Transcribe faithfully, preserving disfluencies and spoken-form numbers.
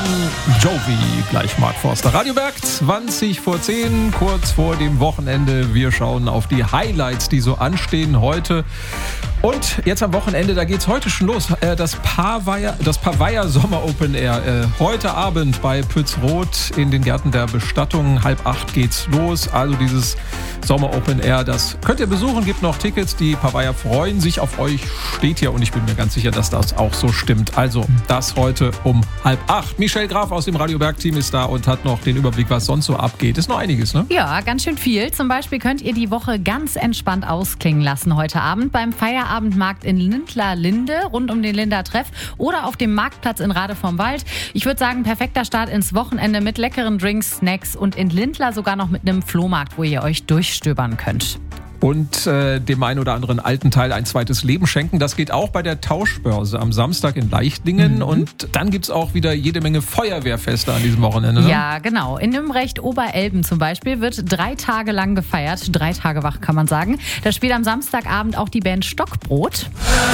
Jovi, gleich Mark Forster. Radioberg, zwanzig vor zehn, kurz vor dem Wochenende. Wir schauen auf die Highlights, die so anstehen heute. Und jetzt am Wochenende, da geht's heute schon los. Das Pavaya, das Pavaya Sommer Open Air. Heute Abend bei Pützroth in den Gärten der Bestattung. Halb acht geht's los. Also dieses Sommer Open Air, das könnt ihr besuchen. Gibt noch Tickets. Die Pavaya freuen sich auf euch. Steht hier und ich bin mir ganz sicher, dass das auch so stimmt. Also das heute um halb acht. Michelle Graf aus dem Radioberg-Team ist da und hat noch den Überblick, was sonst so abgeht. Ist noch einiges, ne? Ja, ganz schön viel. Zum Beispiel könnt ihr die Woche ganz entspannt ausklingen lassen heute Abend beim Feierabendmarkt in Lindlar-Linde, rund um den Linder Treff oder auf dem Marktplatz in Rade vom Wald. Ich würde sagen, perfekter Start ins Wochenende mit leckeren Drinks, Snacks und in Lindlar sogar noch mit einem Flohmarkt, wo ihr euch durchstöbern könnt. Und äh, dem einen oder anderen alten Teil ein zweites Leben schenken. Das geht auch bei der Tauschbörse am Samstag in Leichtlingen. Mhm. Und dann gibt es auch wieder jede Menge Feuerwehrfeste an diesem Wochenende. Ne? Ja, genau. In Nümbrecht Oberelben zum Beispiel wird drei Tage lang gefeiert. Drei Tage wach, kann man sagen. Da spielt am Samstagabend auch die Band Stockbrot.